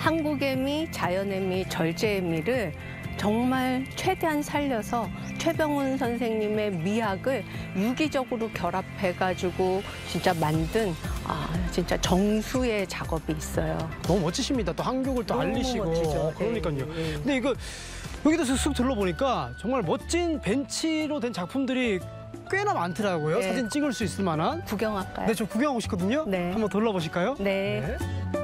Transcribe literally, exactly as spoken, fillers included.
한국의 미, 자연의 미, 절제의 미를 정말 최대한 살려서 최병훈 선생님의 미학을 유기적으로 결합해가지고 진짜 만든 아 진짜 정수의 작업이 있어요. 너무 멋지십니다. 또 한국을 또 너무 알리시고. 멋지죠. 그러니까요. 네, 네. 근데 이거 여기도 쑥 둘러보니까 정말 멋진 벤치로 된 작품들이 꽤나 많더라고요. 네. 사진 찍을 수 있을 만한. 구경할까요? 네, 저 구경하고 싶거든요. 네. 한번 둘러보실까요? 네. 네.